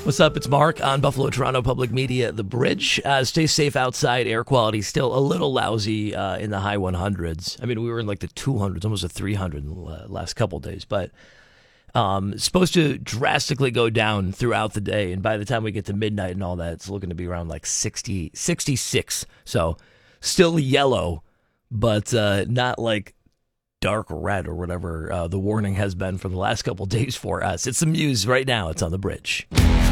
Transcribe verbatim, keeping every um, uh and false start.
What's up? It's Mark on Buffalo Toronto Public Media, The Bridge. Uh, stay safe outside. Air quality still a little lousy uh, in the high one hundreds. I mean, we were in like the two hundreds, almost a three hundred in the last couple of days. But um, it's supposed to drastically go down throughout the day. And by the time we get to midnight and all that, it's looking to be around like sixty, sixty-six. So still yellow, but uh, not like dark red or whatever uh, the warning has been for the last couple of days for us. It's the Muse right now. It's on The Bridge.